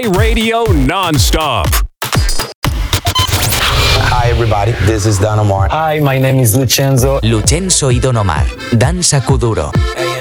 Play Radio nonstop. Hi everybody, this is Don Omar. Hi, my name is Lucenzo. Lucenzo y Don Omar. Danza Kuduro.